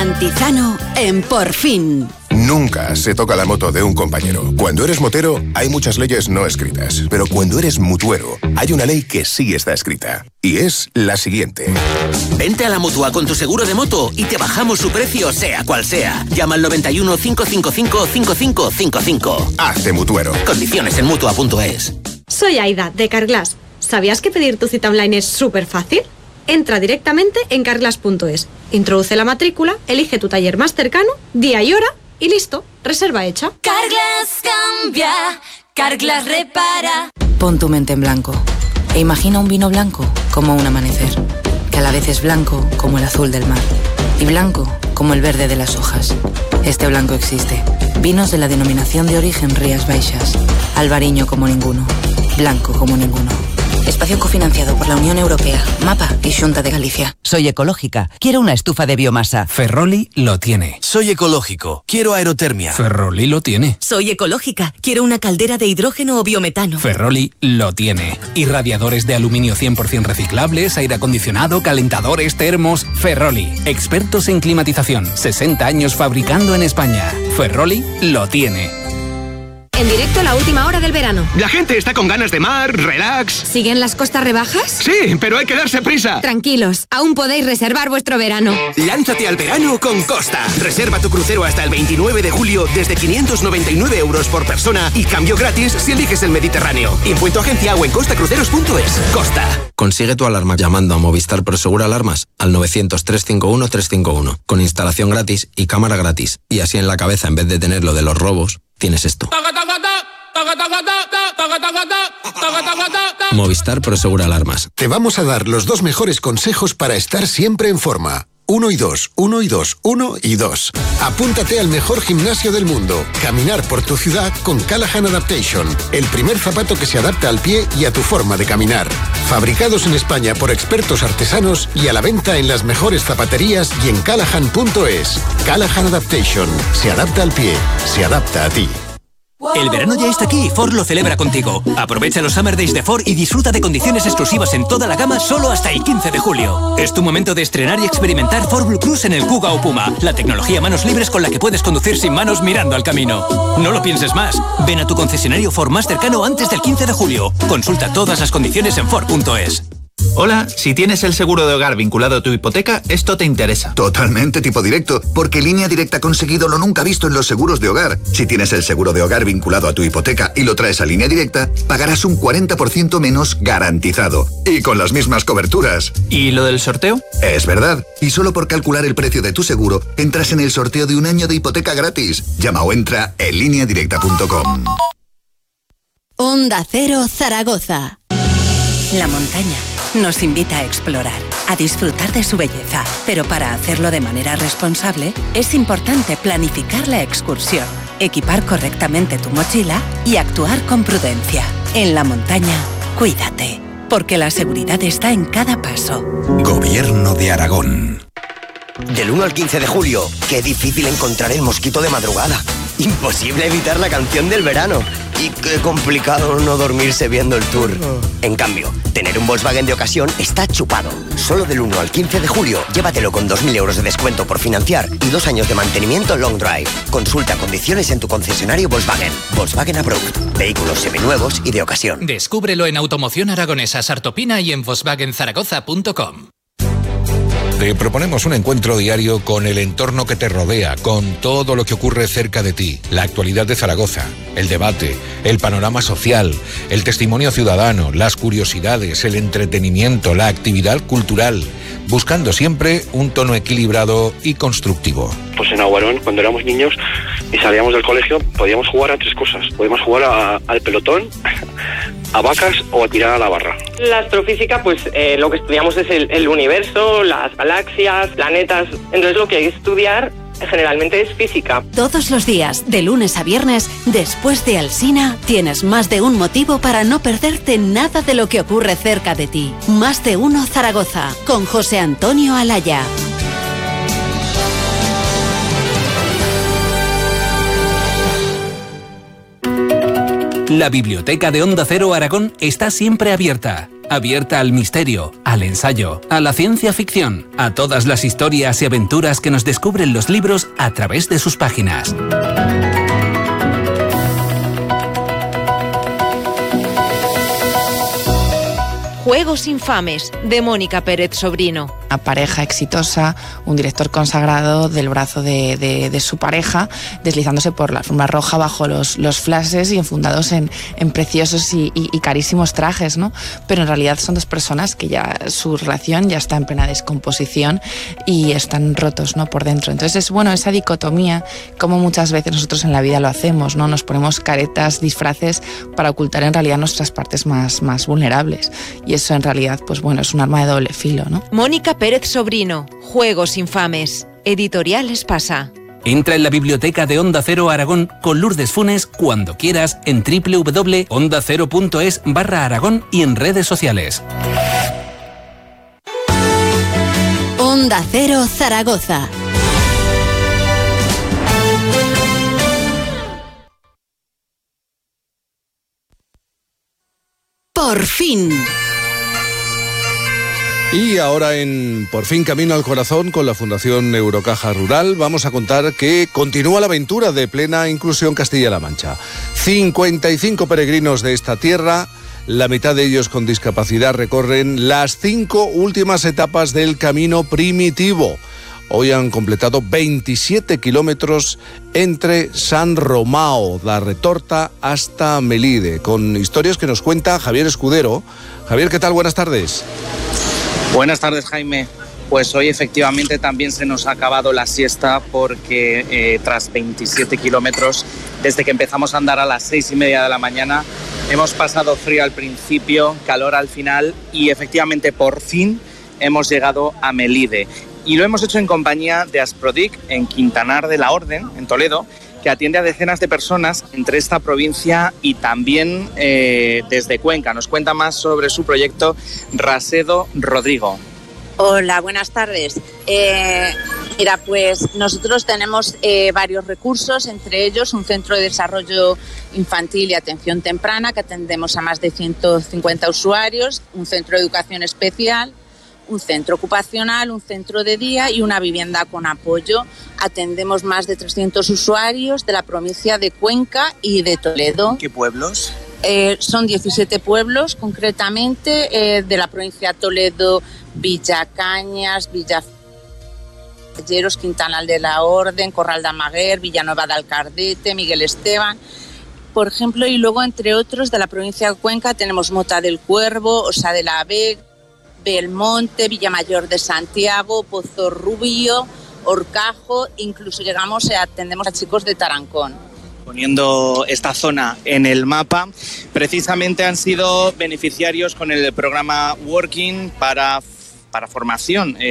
Antizano en Por Fin. Nunca se toca la moto de un compañero. Cuando eres motero, hay muchas leyes no escritas. Pero cuando eres mutuero, hay una ley que sí está escrita. Y es la siguiente. Vente a la Mutua con tu seguro de moto y te bajamos su precio, sea cual sea. Llama al 91 555 5555. Hazte mutuero. Condiciones en Mutua.es. Soy Aida, de Carglass. ¿Sabías que pedir tu cita online es súper fácil? Entra directamente en carglass.es. Introduce la matrícula, elige tu taller más cercano, día y hora y listo, reserva hecha. Carglass cambia, Carglass repara. Pon tu mente en blanco e imagina un vino blanco como un amanecer, que a la vez es blanco como el azul del mar y blanco como el verde de las hojas. Este blanco existe. Vinos de la denominación de origen Rías Baixas. Albariño como ninguno. Blanco como ninguno. Espacio cofinanciado por la Unión Europea, MAPA y Xunta de Galicia. Soy ecológica. Quiero una estufa de biomasa. Ferroli lo tiene. Soy ecológico. Quiero aerotermia. Ferroli lo tiene. Soy ecológica. Quiero una caldera de hidrógeno o biometano. Ferroli lo tiene. Irradiadores de aluminio 100% reciclables, aire acondicionado, calentadores, termos. Ferroli. Expertos en climatización. 60 años fabricando en España. Ferroli lo tiene. En directo, la última hora del verano. La gente está con ganas de mar, relax. ¿Siguen las costas rebajas? Sí, pero hay que darse prisa. Tranquilos, aún podéis reservar vuestro verano. Lánzate al verano con Costa. Reserva tu crucero hasta el 29 de julio desde 599 euros por persona y cambio gratis si eliges el Mediterráneo. Impuesto agencia o en costacruceros.es. Costa. Consigue tu alarma llamando a Movistar Prosegur Alarmas al 900-351-351 con instalación gratis y cámara gratis. Y así en la cabeza, en vez de tener lo de los robos, tienes esto. Movistar Prosegur Alarmas. Te vamos a dar los 2 mejores consejos para estar siempre en forma. 1 y 2, 1 y 2, 1 y 2. Apúntate al mejor gimnasio del mundo. Caminar por tu ciudad con Callahan Adaptation. El primer zapato que se adapta al pie y a tu forma de caminar. Fabricados en España por expertos artesanos y a la venta en las mejores zapaterías y en callahan.es. Callahan Adaptation. Se adapta al pie. Se adapta a ti. El verano ya está aquí y Ford lo celebra contigo. Aprovecha los Summer Days de Ford y disfruta de condiciones exclusivas en toda la gama solo hasta el 15 de julio. Es tu momento de estrenar y experimentar Ford Blue Cruise en el Kuga o Puma, la tecnología manos libres con la que puedes conducir sin manos mirando al camino. No lo pienses más. Ven a tu concesionario Ford más cercano antes del 15 de julio. Consulta todas las condiciones en Ford.es. Hola, si tienes el seguro de hogar vinculado a tu hipoteca, esto te interesa. Totalmente tipo directo, porque Línea Directa ha conseguido lo nunca visto en los seguros de hogar. Si tienes el seguro de hogar vinculado a tu hipoteca y lo traes a Línea Directa, pagarás un 40% menos garantizado. Y con las mismas coberturas. ¿Y lo del sorteo? Es verdad. Y solo por calcular el precio de tu seguro, entras en el sorteo de 1 año de hipoteca gratis. Llama o entra en lineadirecta.com. Onda Cero Zaragoza. La montaña nos invita a explorar, a disfrutar de su belleza, pero para hacerlo de manera responsable es importante planificar la excursión, equipar correctamente tu mochila y actuar con prudencia. En la montaña, cuídate, porque la seguridad está en cada paso. Gobierno de Aragón. Del 1 al 15 de julio, qué difícil encontrar el mosquito de madrugada. Imposible evitar la canción del verano. Y qué complicado no dormirse viendo el tour. En cambio, tener un Volkswagen de ocasión está chupado. Solo del 1 al 15 de julio, llévatelo con 2.000 euros de descuento por financiar y 2 años de mantenimiento long drive. Consulta condiciones en tu concesionario Volkswagen. Volkswagen Approved. Vehículos seminuevos y de ocasión. Descúbrelo en Automoción Aragonesa Sartopina y en volkswagenzaragoza.com. Te proponemos un encuentro diario con el entorno que te rodea, con todo lo que ocurre cerca de ti, la actualidad de Zaragoza, el debate, el panorama social, el testimonio ciudadano, las curiosidades, el entretenimiento, la actividad cultural, buscando siempre un tono equilibrado y constructivo. Pues en Aguarón, cuando éramos niños y salíamos del colegio, podíamos jugar a 3 cosas. Podíamos jugar al pelotón, a vacas o a tirar a la barra. La astrofísica, pues lo que estudiamos es el universo, las galaxias, planetas. Entonces lo que hay que estudiar generalmente es física. Todos los días, de lunes a viernes, después de Alsina, tienes más de un motivo para no perderte nada de lo que ocurre cerca de ti. Más de uno Zaragoza, con José Antonio Alaya. La biblioteca de Onda Cero Aragón está siempre abierta. abierta al misterio, al ensayo, a la ciencia ficción, a todas las historias y aventuras que nos descubren los libros a través de sus páginas. Juegos infames, de Mónica Pérez Sobrino. Una pareja exitosa, un director consagrado del brazo de su pareja, deslizándose por la alfombra roja bajo los flashes y enfundados en preciosos y carísimos trajes, ¿no? Pero en realidad son dos personas que ya su relación ya está en plena descomposición y están rotos, ¿no?, por dentro. Entonces es bueno esa dicotomía, como muchas veces nosotros en la vida lo hacemos, ¿no? Nos ponemos caretas, disfraces para ocultar en realidad nuestras partes más vulnerables. Y eso en realidad, pues bueno, es un arma de doble filo, ¿no? Mónica Pérez Sobrino, Juegos infames, Editorial Espasa. Entra en la biblioteca de Onda Cero Aragón con Lourdes Funes cuando quieras en www.ondacero.es/Aragón y en redes sociales. Onda Cero Zaragoza. Por fin. Y ahora en Por fin Camino al Corazón con la Fundación Eurocaja Rural vamos a contar que continúa la aventura de Plena Inclusión Castilla-La Mancha. 55 peregrinos de esta tierra, la mitad de ellos con discapacidad, recorren las 5 últimas etapas del camino primitivo. Hoy han completado 27 kilómetros entre San Romao da Retorta hasta Melide, con historias que nos cuenta Javier Escudero. Javier, ¿qué tal? Buenas tardes. Buenas tardes, Jaime. Pues hoy efectivamente también se nos ha acabado la siesta porque tras 27 kilómetros, desde que empezamos a andar a las 6:30 de la mañana, hemos pasado frío al principio, calor al final y efectivamente por fin hemos llegado a Melide. Y lo hemos hecho en compañía de Asprodic en Quintanar de la Orden, en Toledo, que atiende a decenas de personas entre esta provincia y también desde Cuenca. Nos cuenta más sobre su proyecto Rasedo Rodrigo. Hola, buenas tardes. Mira, pues nosotros tenemos varios recursos, entre ellos un centro de desarrollo infantil y atención temprana, que atendemos a más de 150 usuarios, un centro de educación especial, un centro ocupacional, un centro de día y una vivienda con apoyo. Atendemos más de 300 usuarios de la provincia de Cuenca y de Toledo. ¿Qué pueblos? Son 17 pueblos, concretamente de la provincia de Toledo, Villacañas, Villalleros, Quintanar de la Orden, Corral de Amaguer, Villanueva de Alcardete, Miguel Esteban, por ejemplo, y luego entre otros de la provincia de Cuenca tenemos Mota del Cuervo, Osa de la Vega, Belmonte, Villamayor de Santiago, Pozo Rubio, Horcajo, incluso atendemos a chicos de Tarancón. Poniendo esta zona en el mapa, precisamente han sido beneficiarios con el programa Working para formación